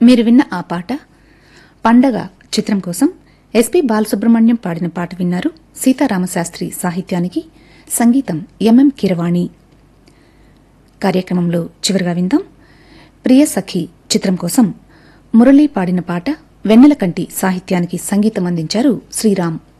మీరు విన్న ఆ పాట పండగ చిత్రం కోసం ఎస్పి బాలసుబ్రహ్మణ్యం పాడిన పాట విన్నారు. సీతారామశాస్త్రి సాహిత్యానికి సంగీతం ఎంఎం కీరవాణి. కార్యక్రమంలో చివరిగా విందాం ప్రియ సఖి చిత్రం కోసం మురళీ పాడిన పాట. వెన్నెలకంటి సాహిత్యానికి సంగీతం అందించారు శ్రీరామ్.